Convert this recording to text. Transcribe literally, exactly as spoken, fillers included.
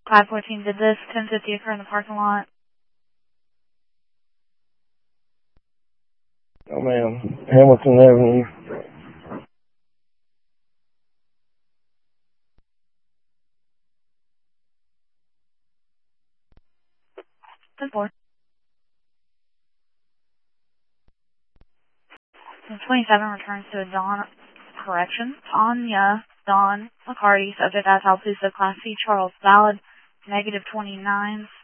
five fourteen, did this ten fifty occur in the parking lot? Oh, ma'am. Hamilton Avenue. ten four. twenty-seven returns to a Dawn, correction, Tanya Dawn McCarty, subject as Alpusa, Class C, Charles, valid, negative twenty-nine.